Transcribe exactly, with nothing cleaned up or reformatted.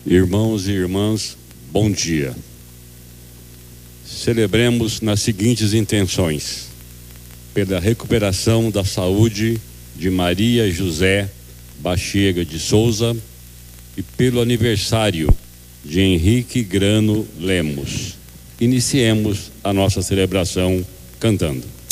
Irmãos e irmãs, bom dia. Celebremos nas seguintes intenções: pela recuperação da saúde de Maria José Bachega de Souza e pelo aniversário de Henrique Grano Lemos. Iniciemos a nossa celebração cantando.